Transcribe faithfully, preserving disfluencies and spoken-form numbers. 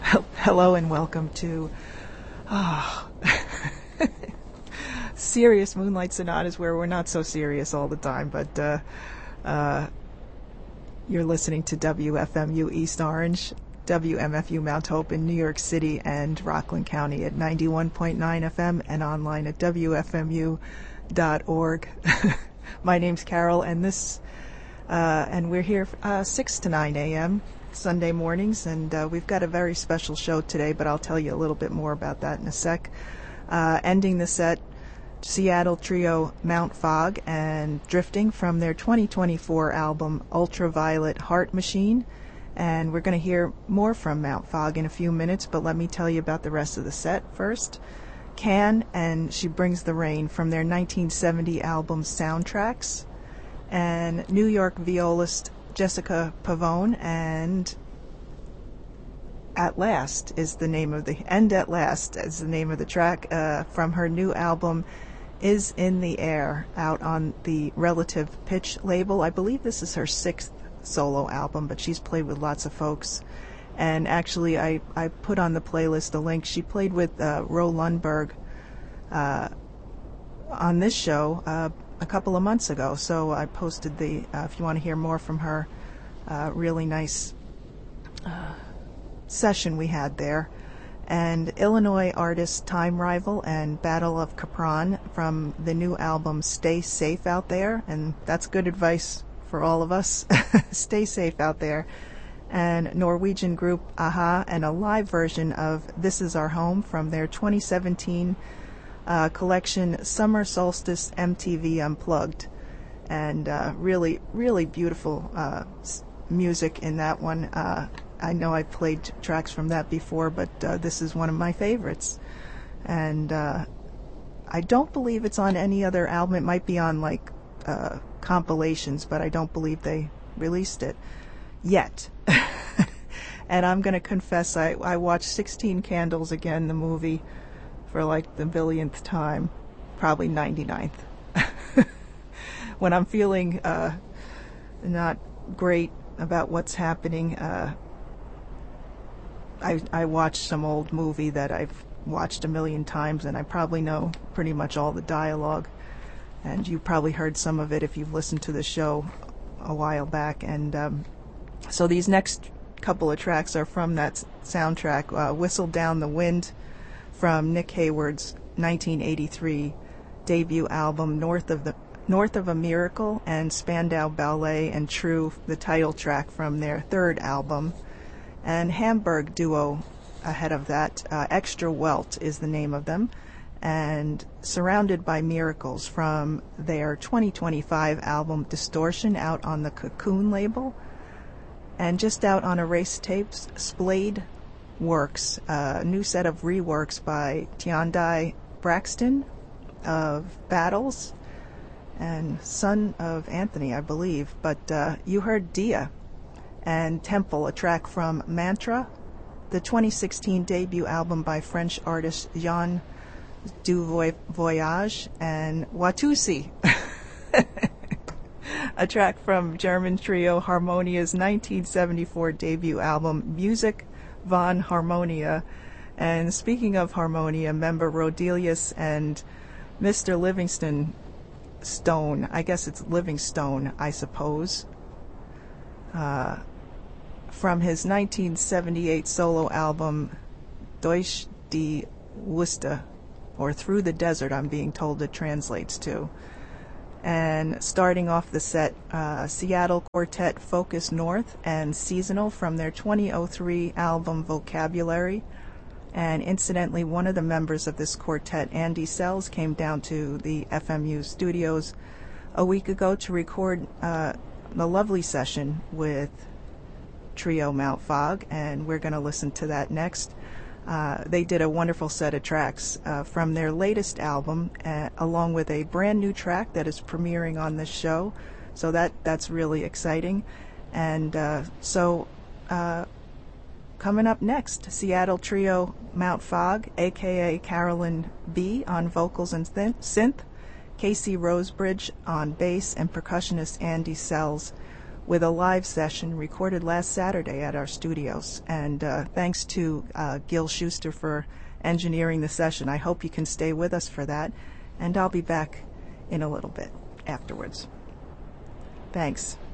Hello and welcome to oh, serious Moonlight Sonatas, where we're not so serious all the time, but uh, uh, you're listening to W F M U East Orange, W M F U Mount Hope in New York City and Rockland County at ninety-one point nine F M and online at W F M U dot org. My name's Carol, and this uh, and we're here uh, six to nine A M Sunday mornings, and uh, we've got a very special show today, but I'll tell you a little bit more about that in a sec. Uh, ending the set, Seattle trio Mount Fog and Drifting from their twenty twenty-four album Ultraviolet Heart Machine, and we're going to hear more from Mount Fog in a few minutes, but let me tell you about the rest of the set first. Can and She Brings the Rain from their nineteen seventy album Soundtracks, and New York violist Jessica Pavone and At Last is the name of the and At Last is the name of the track uh, from her new album Is in the Air, out on the Relative Pitch label. I believe this is her sixth solo album, but she's played with lots of folks. And actually, I, I put on the playlist a link. She played with uh, Ro Lundberg uh, on this show uh, a couple of months ago, so I posted the, uh, if you want to hear more from her, uh, really nice uh, session we had there. And Illinois artist Time Rival and Battle of Capron from the new album Stay Safe Out There, and that's good advice for all of us. Stay safe out there. And Norwegian group Aha, and a live version of This Is Our Home from their twenty seventeen Uh, collection Summer Solstice M T V Unplugged, and uh, really, really beautiful uh, s- music in that one. Uh, I know I played t- tracks from that before, but uh, this is one of my favorites, and uh, I don't believe it's on any other album. It might be on like uh, compilations, but I don't believe they released it yet. And I'm going to confess, I, I watched sixteen Candles again, the movie, for like the billionth time, probably ninety-ninth. When I'm feeling uh, not great about what's happening, uh, I, I watch some old movie that I've watched a million times, and I probably know pretty much all the dialogue. And you probably heard some of it if you've listened to the show a while back. And um, so these next couple of tracks are from that soundtrack, uh, Whistle Down the Wind, from Nick Hayward's nineteen eighty-three debut album North of the North of a Miracle, and Spandau Ballet and True, the title track from their third album. And Hamburg duo ahead of that, uh, Extra Welt is the name of them, and Surrounded by Miracles from their twenty twenty-five album Distortion, out on the Cocoon label. And just out on Erase Tapes, Splayed Works, a new set of reworks by Tiandai Braxton of Battles and son of Anthony, I believe. But uh, you heard Dia and Temple, a track from Mantra, the twenty sixteen debut album by French artist Jean du Voyage, and Watusi, a track from German trio Harmonia's nineteen seventy-four debut album Music von Harmonia. And speaking of Harmonia, member Rodelius and Mister Livingston Stone, I guess it's Livingstone, I suppose, uh, from his nineteen seventy-eight solo album Durch die Wüste, or Through the Desert, I'm being told it translates to. And starting off the set, uh, Seattle quartet Focus North and Seasonal from their twenty oh three album Vocabulary. And incidentally, one of the members of this quartet, Andy Sells, came down to the F M U studios a week ago to record uh, a lovely session with trio Mount Fog, and we're going to listen to that next. Uh, they did a wonderful set of tracks uh, from their latest album, uh, along with a brand new track that is premiering on this show. So that that's really exciting. And uh, so uh, coming up next, Seattle trio Mount Fog, a k a. Carolyn B. on vocals and synth, Casey Rosebridge on bass, and percussionist Andy Sells with a live session recorded last Saturday at our studios. And uh, thanks to uh, Gil Schuster for engineering the session. I hope you can stay with us for that, and I'll be back in a little bit afterwards. Thanks.